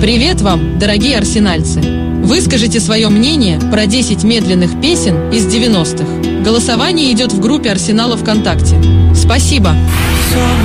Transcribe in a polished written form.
Привет вам, дорогие арсенальцы! Выскажите свое мнение про 10 медленных песен из 90-х. Голосование идет в группе Арсенала ВКонтакте. Спасибо!